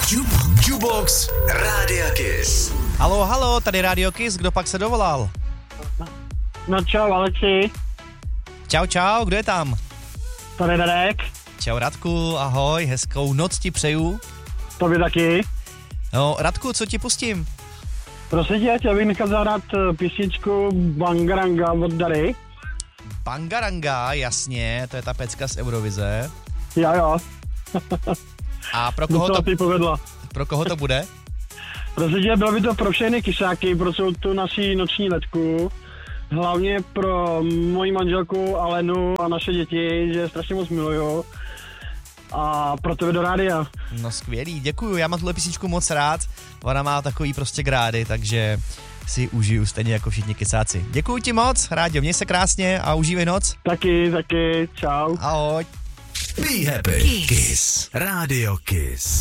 Jubox Rádia Kiss. Halo, tady Rádio Kiss, kdo pak se dovolal? No čau, Aleksi. Čau, kdo je tam? Tady Radek. Čau Radku, ahoj, hezkou noc ti přeju. Tobě taky. No, Radku, co ti pustím? Prosím tě, chtěl bych nechat zahrát písničku Bangaranga od Dary. Bangaranga, jasně, to je ta pecka z Eurovize. Jo. A pro koho to bude? Prosím tě, bylo by to pro všechny kysáky, pro celou tu naší noční letku. Hlavně pro moji manželku Alenu a naše děti, že je strašně moc miluju. A pro tebe do rádia. No skvělý, děkuju, já mám tuhle písničku moc rád. Ona má takový prostě grády, takže si užiju stejně jako všichni kysáci. Děkuju ti moc, Rádio, měj se krásně a užívej noc. Taky, čau. Ahoj. Be happy. Kiss. Rádio Kiss.